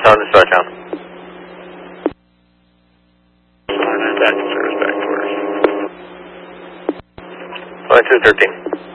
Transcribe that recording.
on the Startown. Back to service, back to orders. Flight 213.